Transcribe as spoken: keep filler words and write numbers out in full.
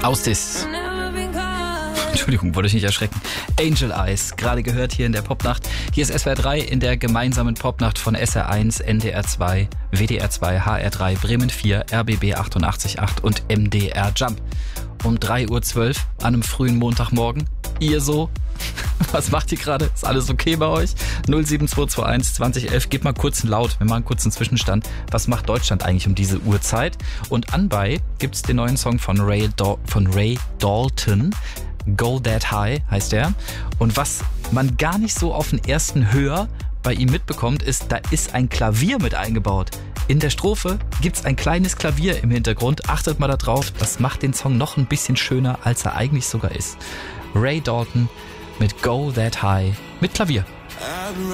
Austis. Entschuldigung, wollte ich nicht erschrecken. Angel Eyes, gerade gehört hier in der Popnacht. Hier ist S W R drei in der gemeinsamen Popnacht von S R eins, N D R zwei, W D R zwei, H R drei, Bremen vier, R B B achtundachtzig Komma acht und M D R Jump. Um drei Uhr zwölf an einem frühen Montagmorgen. Ihr so? Was macht ihr gerade? Ist alles okay bei euch? null sieben zwei zwei eins zwanzig elf. Gebt mal kurz einen Laut. Wir machen einen kurzen Zwischenstand. Was macht Deutschland eigentlich um diese Uhrzeit? Und anbei gibt's den neuen Song von Ray, Dal- von Ray Dalton. Go That High heißt der. Und was man gar nicht so auf den ersten Hör bei ihm mitbekommt, ist, da ist ein Klavier mit eingebaut. In der Strophe gibt's ein kleines Klavier im Hintergrund. Achtet mal da drauf. Das macht den Song noch ein bisschen schöner, als er eigentlich sogar ist. Ray Dalton mit Go That High mit Klavier.